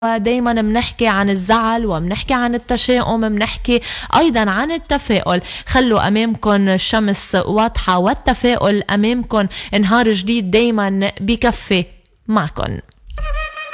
دايما منحكي عن الزعل ومنحكي عن التشاؤم، منحكي أيضا عن التفاؤل. خلوا أمامكن الشمس واضحة والتفاؤل أمامكن، نهار جديد دايما بكفي معكن.